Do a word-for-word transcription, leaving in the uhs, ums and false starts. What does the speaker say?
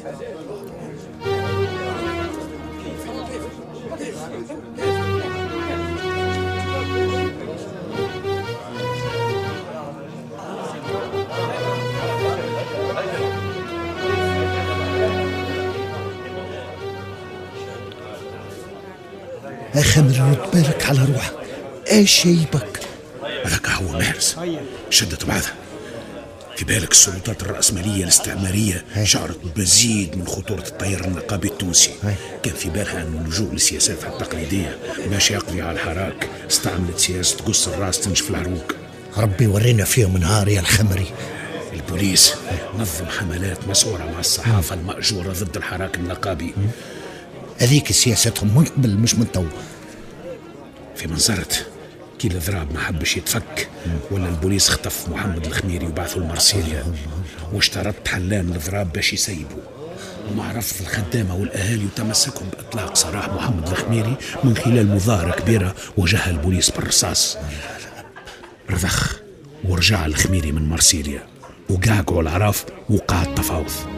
خمري رد بالك على روحك، ايش جايبك؟ هذاك هو ماهرس شدت بعضها. في بالك السلطات الرأسمالية الاستعمارية شعرت بمزيد من خطورة التيار النقابي التونسي. كان في بالها أن اللجوء لسياساتها التقليدية باش يقضي على الحراك استعملت سياسة قص الراس تنشف العروق. ربي ورينا فيهم نهار يا الخمري. البوليس نظم حملات مسؤولة مع الصحافة المأجورة ضد الحراك النقابي. هذيك سياستهم من قبل مش من تو. في منظرت كي الضراب ما حبش يتفك ولا البوليس خطف محمد الخميري وبعثوا لمرسيليا واشترط حلان الضراب باش يسيبوا، ومع رفض الخدامة والأهالي وتمسكهم بإطلاق سراح محمد الخميري من خلال مظاهرة كبيرة وجهها البوليس بالرصاص. رضخ ورجع الخميري من مرسيليا وقعقعوا العراف وقع التفاوض.